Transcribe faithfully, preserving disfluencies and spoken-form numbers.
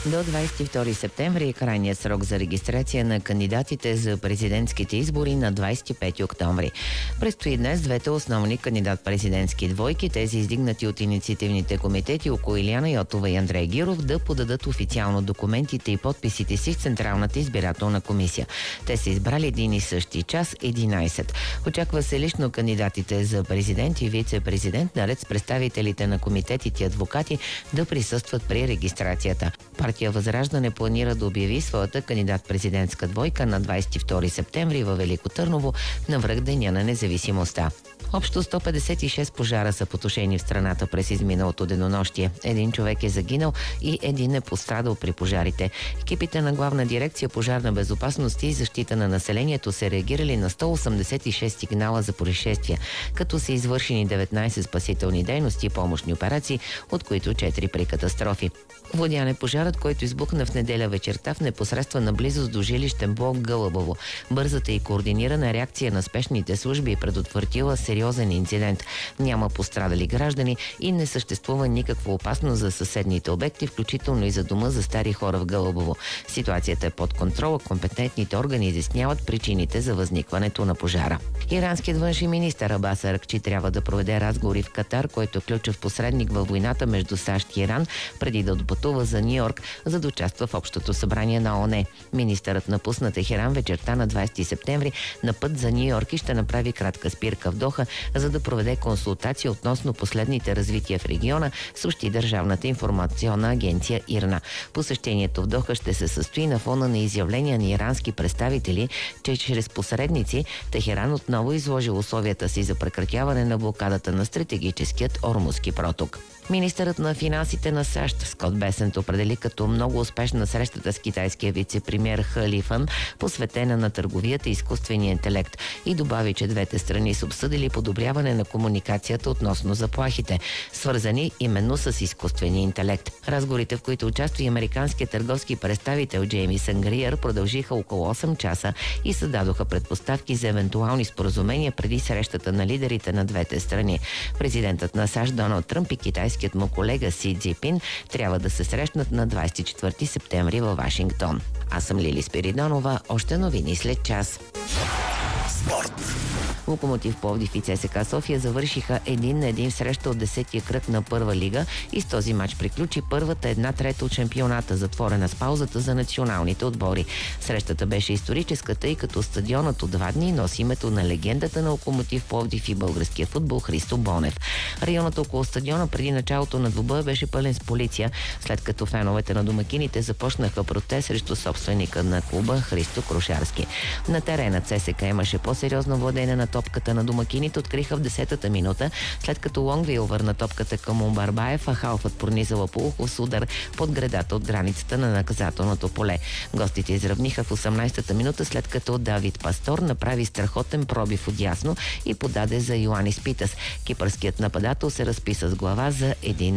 До двадесет и втори септември е крайният срок за регистрация на кандидатите за президентските избори на двадесет и пети октомври. Предстои днес двете основни кандидат-президентски двойки, тези издигнати от инициативните комитети около Илияна Йотова и Андрей Гиров, да подадат официално документите и подписите си в Централната избирателна комисия. Те са избрали един и същи час, единадесет. Очаква се лично кандидатите за президент и вице-президент, наред с представителите на комитетите и адвокати, да присъстват при регистрацията. Партия Възраждане планира да обяви своята кандидат-президентска двойка на двадесет и втори септември във Велико Търново, навръх Деня на независимостта. Общо сто петдесет и шест пожара са потушени в страната през изминалото денонощие. Един човек е загинал и един е пострадал при пожарите. Екипите на Главна дирекция пожарна безопасност и защита на населението са реагирали на сто осемдесет и шест сигнала за происшествия, като са извършени деветнадесет спасителни дейности и помощни операции, от които четири при катастрофи. Овладян е пожарът, който избухна в неделя вечерта в непосредствена близост до жилищен блок Гълъбово. Бързата и координирана реакция на спешните служби е предотвратила сериозен инцидент. Няма пострадали граждани и не съществува никаква опасност за съседните обекти, включително и за дома за стари хора в Гълъбово. Ситуацията е под контрол, компетентните органи изясняват причините за възникването на пожара. Иранският външен министър Абас Аракчи трябва да проведе разговори в Катар, който е ключов посредник във войната между САЩ и Иран, преди да отпътува за Ню-Йорк, за да участва в Общото събрание на ООН. Министърът напусна Техеран вечерта на двадесети септември на път за Ню-Йорк и ще направи кратка спирка в Доха, за да проведе консултации относно последните развития в региона, съобщи Държавната информационна агенция ИРНА. Посещението в Доха ще се състои на фона на изявления на ирански представители, че чрез посредници Техеран отново изложил условията си за прекратяване на блокадата на стратегическият Ормузски проток. Министърът на финансите на САЩ Скот Бесент определи като много успешна срещата с китайския вице-премиер Ли Фън, посветена на търговията и изкуствения интелект, и добави, че двете страни са обсъдили подобряване на комуникацията относно заплахите, свързани именно с изкуствения интелект. Разговорите, в които участва и американският търговски представител Джеймисън Гриер, продължиха около осем часа и създадоха предпоставки за евентуални споразумения преди срещата на лидерите на двете страни. Президентът на САЩ Доналд Тръмп и китайският му колега Си Цзинпин трябва да се срещнат на двадесет и четвърти септември във Вашингтон. Аз съм Лили Спиридонова. Още новини след час. Спорт. Локомотив Пловдив и ЦСКА София завършиха един на един в среща от десетия кръг на Първа лига и с този матч приключи първата една трета от шампионата, затворена с паузата за националните отбори. Срещата беше историческа, тъй като стадионът от два дни носи името на легендата на Локомотив Пловдив и българския футбол Христо Бонев. Районът около стадиона преди началото на двубоя беше пълен с полиция, след като феновете на домакините започнаха протест срещу собственика на клуба Христо Крушарски. На терена ЦСКА имаше по-сериозно владение на топката на домакините, откриха в десетата минута, след като Лонгвил върна топката към Умбарбаев, а халфът пронизала Полухов с удар под гредата от границата на наказателното поле. Гостите изравниха в осемнадесетата минута, след като Давид Пастор направи страхотен пробив отдясно и подаде за Йоанис Питас. Кипърският нападател се разписа с глава за един